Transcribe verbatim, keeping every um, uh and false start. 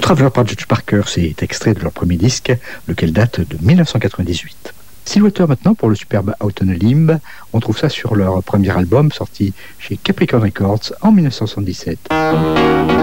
Traveler par George Parker, c'est extrait de leur premier disque, lequel date de dix-neuf cent quatre-vingt-dix-huit. Silhouetteur maintenant pour le superbe Out on a Limb, on trouve ça sur leur premier album sorti chez Capricorn Records en dix-neuf cent soixante-dix-sept.